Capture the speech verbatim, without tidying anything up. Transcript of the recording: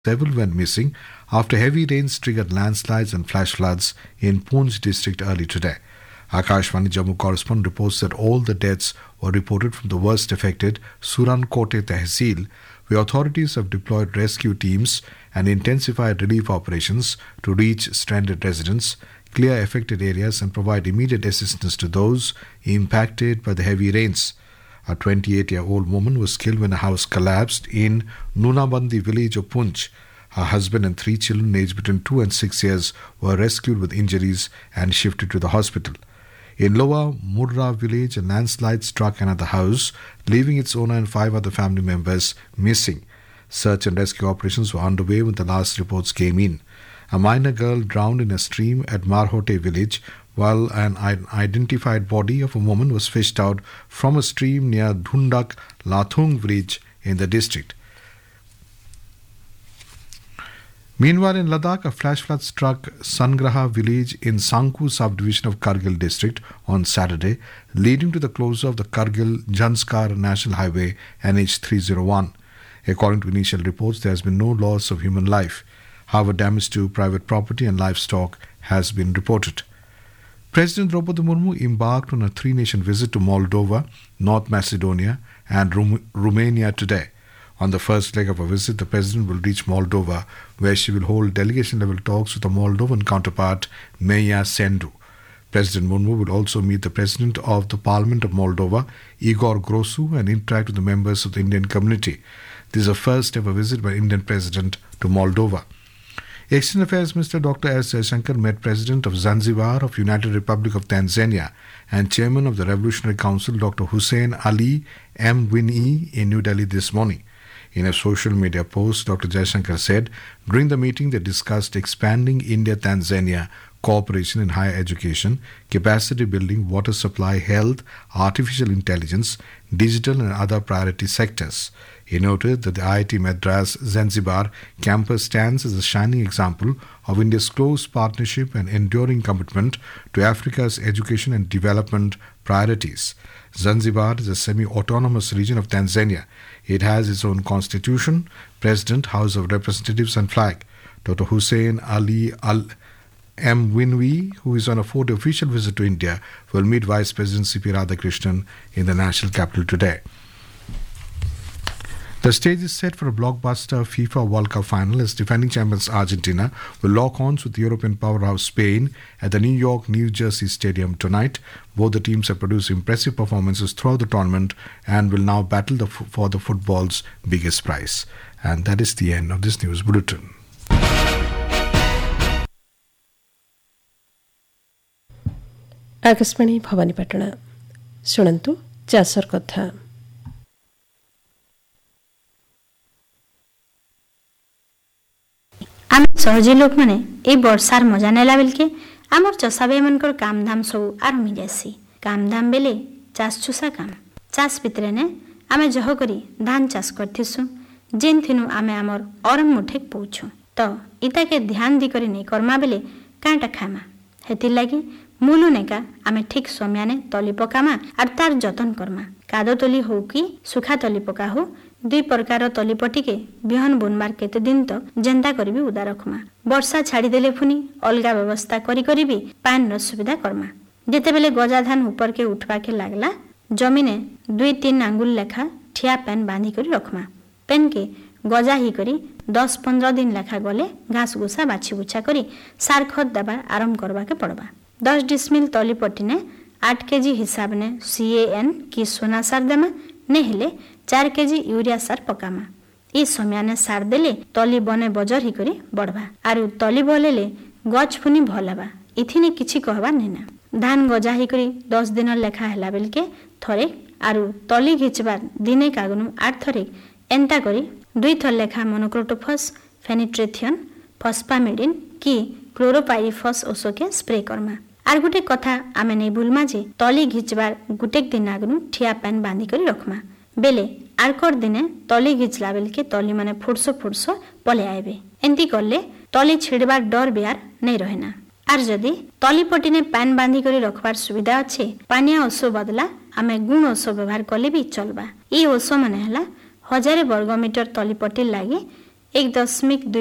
Several went missing after heavy rains triggered landslides and flash floods in Poonch district early today. Akashvani Jammu correspondent reports that all the deaths were reported from the worst affected Surankote Tehsil, where authorities have deployed rescue teams and intensified relief operations to reach stranded residents, clear affected areas and provide immediate assistance to those impacted by the heavy rains. A twenty-eight-year-old woman was killed when a house collapsed in Nunabandi village of Poonch. Her husband and three children aged between two and six years were rescued with injuries and shifted to the hospital. In Lower Murra village, a landslide struck another house, leaving its owner and five other family members missing. Search and rescue operations were underway when the last reports came in. A minor girl drowned in a stream at Marhote village, while an unidentified body of a woman was fished out from a stream near Dhundak Lathung village in the district. Meanwhile, in Ladakh, a flash flood struck Sangraha village in Sangku subdivision of Kargil district on Saturday, leading to the closure of the Kargil-Janskar National Highway N H three oh one. According to initial reports, there has been no loss of human life. However, damage to private property and livestock has been reported. President Draupadi Murmu embarked on a three-nation visit to Moldova, North Macedonia and Rum- Romania today. On the first leg of her visit, the President will reach Moldova, where she will hold delegation-level talks with the Moldovan counterpart, Maia Sandu. President Murmu will also meet the President of the Parliament of Moldova, Igor Grosu, and interact with the members of the Indian community. This is the first-ever visit by Indian President to Moldova. External Affairs Minister Doctor S. Jaishankar met President of Zanzibar of United Republic of Tanzania and Chairman of the Revolutionary Council Doctor Hussein Ali Mwinyi in New Delhi this morning. In a social media post, Doctor Jaishankar said, during the meeting they discussed expanding India-Tanzania cooperation in higher education, capacity building, water supply, health, artificial intelligence, digital and other priority sectors. He noted that the I I T Madras Zanzibar campus stands as a shining example of India's close partnership and enduring commitment to Africa's education and development priorities. Zanzibar is a semi-autonomous region of Tanzania. It has its own constitution, president, House of Representatives and flag. Doctor Hussein Ali Al Mwinyi, who is on a fourth official visit to India, will meet Vice President C P Radhakrishnan in the national capital today. The stage is set for a blockbuster FIFA World Cup final as defending champions Argentina will lock horns with European powerhouse Spain at the New York, New Jersey Stadium tonight. Both the teams have produced impressive performances throughout the tournament and will now battle the f- for the football's biggest prize. And that is the end of this news bulletin. Akashvani भवानीपाटण शुणन्तु Chaucer कथा। आम सहजी लोक मैंने ए वर्षार मजा नेला बेलके आमर चषा भाई काम धाम सब आरम्भ जासी। काम धाम बेले चाष चुषा काम चाष भितर ने आमे जह करी धान चाष करथिसु जेन थिनु आमे आमर अरम मुठेक पहुँचु तो इता के ध्यान दी करी नहीं कर्मा बेले कांटा खामा हेति लगी मूलु नेका आमे ठीक समयाने तली पकामा और तार जतन करमा। कादो तली हो कि सुखा तली पका हो दुई प्रकार तली पटिके बिहन बुनबार केते दिन तो जेंदा करी भी उदा रखमा। वर्षा छाड़ी देले फुनी अलगा व्यवस्था करी करी भी पान र सुविधा करमा। जेते बेले गजा धान ऊपर के उठवा के लागला जमीने दुई तीन आंगुल लेखा ठिया पेन बांधी करी रखमा। पेन के गजा ही करी दस पंद्रह दिन लेखा गले घास गुसा बाछी बुछा करी सार खत दबा आरंभ करवा के पड़वा। दस डिसमिल तली पटिने आठ केजी हिसाब ने सीएएन की सोना सार देमा नेहेले चार केजी यूरिया सार पकामा। ई समयाने सार देले तली बने बजर ही करी बढ़वा आरु तली बोलेले गछ फुनी भलाबा इथिने किछि कहबा नेना। धान गजा ही करी दस दिन लेखा हैला बेलके थरे आरु तली घिचबार दिने कागनु आठ थरे एंता करी दुई थर लेखा मोनोक्रोटोफस फेनिट्रेथियन फस्फामिडिन की क्लोरोपाइरिफस ओसोके स्प्रे करमा। आर गुटे कथा आमे नहीं भूलमा जे तली घिचबार गुटेक दिन आगनु ठिया पैन बांधी करी रखमा बेले आरकर दिने तली घिचला बेलके तली माने फुटसो फुटसो पले आएबे। एंती करले तली छिड़बार डर बिहार नहीं रहेना। आर जदि तली पटिने पैन बांधी करी रखबार सुविधा अच्छे पानिया ओसो बदला आमे गुण ओसो व्यवहार कले भी चलबा। ई ओसो माने हला हजार वर्गमीटर तली पट्टी लागे एक दशमिक